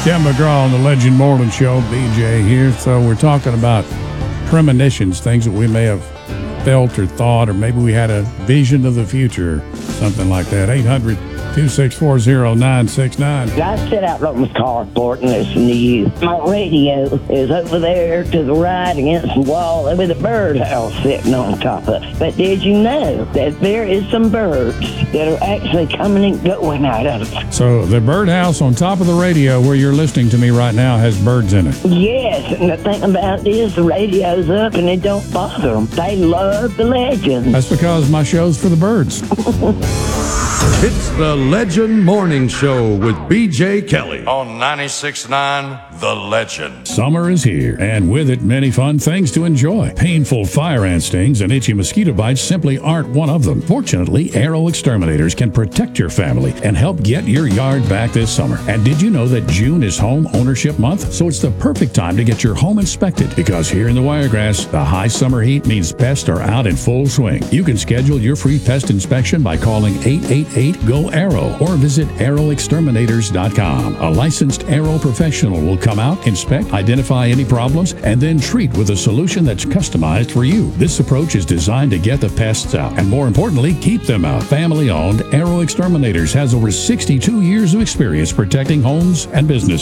Tim McGraw on the Legend Moreland Show. BJ here. So we're talking about premonitions, things that we may have felt or thought, or maybe we had a vision of the future, something like that. 800-264-0969. I sit out on my carport and listen to you. My radio is over there to the right against the wall with a birdhouse sitting on top of it. But did you know that there is some birds that are actually coming and going out of it? So the birdhouse on top of the radio where you're listening to me right now has birds in it. Yes, and the thing about it is the radio's up and it don't bother them. They love the legends. That's because my show's for the birds. It's the Legend Morning Show with BJ Kelly on 96.9 The Legend. Summer is here, and with it, many fun things to enjoy. Painful fire ant stings and itchy mosquito bites simply aren't one of them. Fortunately, Arrow Exterminators can protect your family and help get your yard back this summer. And did you know that June is Home Ownership Month? So it's the perfect time to get your home inspected, because here in the Wiregrass, the high summer heat means pests are out in full swing. You can schedule your free pest inspection by calling 888-GO-ARROW or visit arrowexterminators.com. A licensed Arrow professional will come out, inspect, identify any problems, and then treat with a solution that's customized for you. This approach is designed to get the pests out, and more importantly, keep them out. Family-owned, Arrow Exterminators has over 62 years of experience protecting homes and businesses.